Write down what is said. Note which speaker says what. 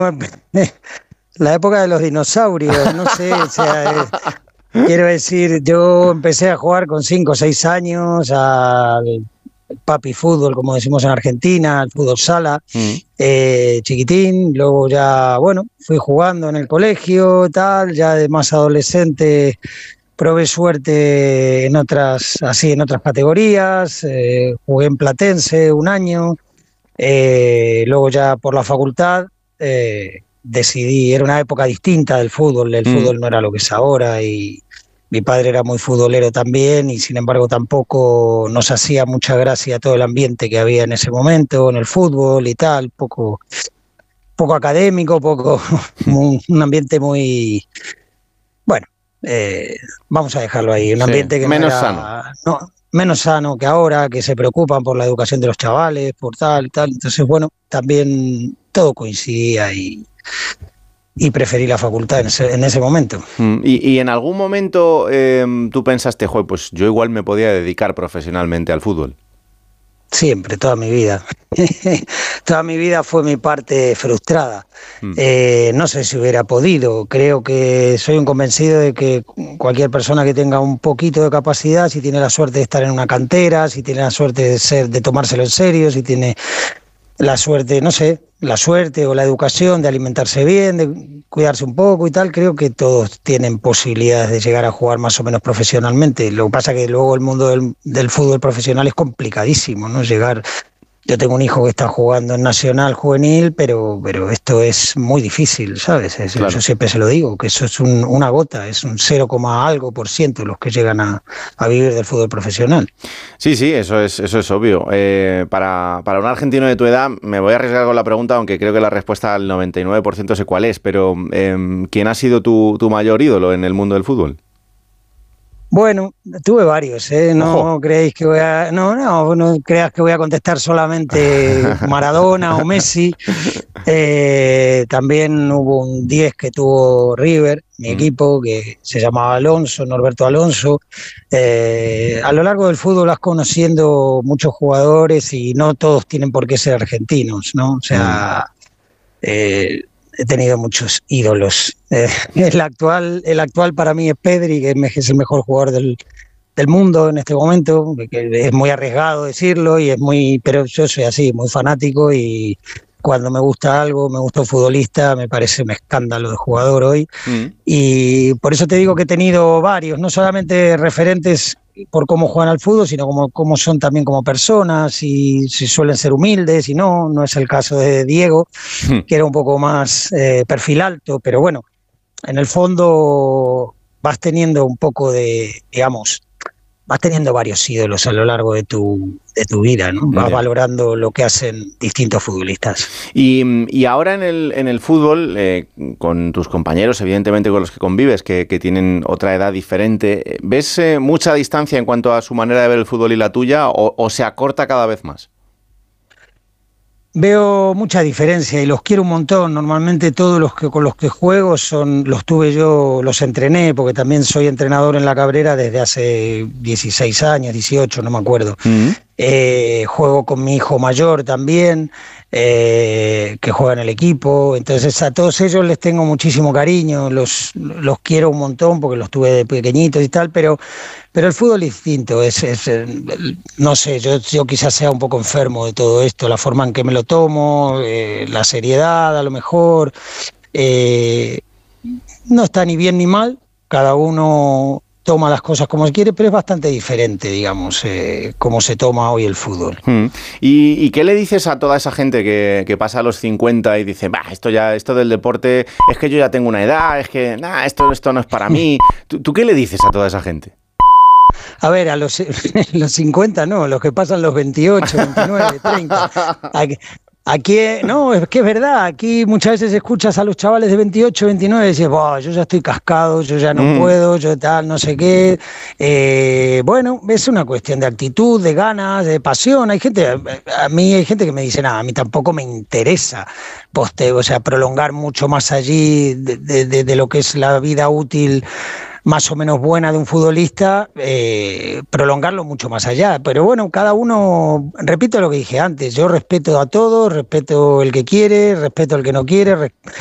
Speaker 1: La época de los dinosaurios, no sé, o sea, quiero decir, yo empecé a jugar con 5 o 6 años al papi fútbol, como decimos en Argentina, al fútbol sala, chiquitín, luego ya, bueno, fui jugando en el colegio, tal, ya de más adolescente probé suerte en otras categorías, jugué en Platense un año, luego ya por la facultad decidí, era una época distinta del fútbol, el fútbol no era lo que es ahora y mi padre era muy futbolero también y sin embargo tampoco nos hacía mucha gracia todo el ambiente que había en ese momento en el fútbol y tal, poco académico, un ambiente muy, bueno, vamos a dejarlo ahí, un ambiente que
Speaker 2: menos
Speaker 1: no era,
Speaker 2: sano.
Speaker 1: no, menos sano que ahora, que se preocupan por la educación de los chavales, por tal y tal, entonces bueno, también todo coincidía y preferí la facultad en ese momento.
Speaker 2: ¿Y en algún momento tú pensaste, joder, pues yo igual me podía dedicar profesionalmente al fútbol?
Speaker 1: Siempre, toda mi vida. Toda mi vida fue mi parte frustrada. No sé si hubiera podido. Creo que soy un convencido de que cualquier persona que tenga un poquito de capacidad, si tiene la suerte de estar en una cantera, si tiene la suerte de tomárselo en serio, si tiene la suerte, no sé, la suerte o la educación de alimentarse bien, de cuidarse un poco y tal, creo que todos tienen posibilidades de llegar a jugar más o menos profesionalmente. Lo que pasa es que luego el mundo del fútbol profesional es complicadísimo, ¿no? Yo tengo un hijo que está jugando en Nacional Juvenil, pero esto es muy difícil, ¿sabes?
Speaker 2: Claro.
Speaker 1: Yo siempre se lo digo, que eso es una gota, es un 0, algo % los que llegan a vivir del fútbol profesional.
Speaker 2: Sí, eso es obvio. Para un argentino de tu edad, me voy a arriesgar con la pregunta, aunque creo que la respuesta al 99% sé cuál es, pero ¿quién ha sido tu mayor ídolo en el mundo del fútbol?
Speaker 1: Bueno, tuve varios, ¿eh?
Speaker 2: Ojo.
Speaker 1: No creéis que no creas que voy a contestar solamente Maradona o Messi. También hubo un 10 que tuvo River, mi equipo, que se llamaba Alonso, Norberto Alonso. A lo largo del fútbol vas conociendo muchos jugadores y no todos tienen por qué ser argentinos, ¿no? O sea, he tenido muchos ídolos. El actual para mí es Pedri, que es el mejor jugador del mundo en este momento, que es muy arriesgado decirlo, pero yo soy así, muy fanático y cuando me gusta algo, me gusta un futbolista, me parece un escándalo de jugador hoy. Y por eso te digo que he tenido varios, no solamente referentes por cómo juegan al fútbol, sino cómo son también como personas y si suelen ser humildes y no es el caso de Diego, que era un poco más perfil alto, pero bueno, en el fondo vas teniendo un poco vas teniendo varios ídolos a lo largo de tu vida, ¿no? Vas valorando lo que hacen distintos futbolistas.
Speaker 2: Y ahora en el fútbol, con tus compañeros, evidentemente con los que convives, que tienen otra edad diferente, ¿ves mucha distancia en cuanto a su manera de ver el fútbol y la tuya o se acorta cada vez más?
Speaker 1: Veo mucha diferencia y los quiero un montón. Normalmente todos con los que juego los entrené, porque también soy entrenador en La Cabrera desde hace 16 años, 18, no me acuerdo. Juego con mi hijo mayor también, que juega en el equipo. Entonces a todos ellos les tengo muchísimo cariño, los quiero un montón porque los tuve de pequeñitos y tal, pero el fútbol es distinto, no sé, yo quizás sea un poco enfermo de todo esto, la forma en que me lo tomo, la seriedad a lo mejor, no está ni bien ni mal, cada uno toma las cosas como quiere, pero es bastante diferente, digamos, cómo se toma hoy el fútbol.
Speaker 2: ¿Y qué le dices a toda esa gente que pasa a los 50 y dice, esto del deporte, es que yo ya tengo una edad, es que esto no es para mí? ¿Tú qué le dices a toda esa gente?
Speaker 1: A ver, los 50 no, los que pasan los 28, 29, 30. Aquí, no, es que es verdad, aquí muchas veces escuchas a los chavales de 28, 29 y dices, yo ya estoy cascado, yo ya no puedo, yo tal, no sé qué. Bueno, es una cuestión de actitud, de ganas, de pasión. Hay gente que me dice, a mí tampoco me interesa prolongar mucho más allí de lo que es la vida útil más o menos buena de un futbolista, prolongarlo mucho más allá. Pero bueno, cada uno, repito lo que dije antes, yo respeto a todos, respeto el que quiere, respeto el que no quiere,